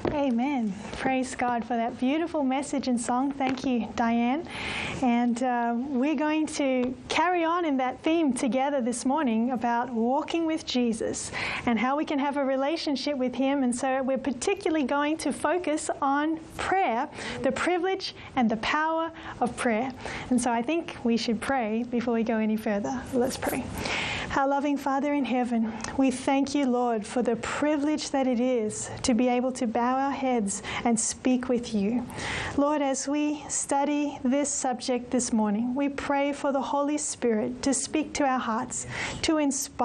Amen. Praise God for that beautiful message and song. Thank you, Diane. And we're going to carry on in that theme together this morning about walking with Jesus and how we can have a relationship with Him. And so we're particularly going to focus on prayer, the privilege and the power of prayer. And so I think we should pray before we go any further. Let's pray. Our loving Father in heaven, we thank you, Lord, for the privilege that it is to be able to bow our heads and speak with you. Lord, as we study this subject this morning, we pray for the Holy Spirit to speak to our hearts, to inspire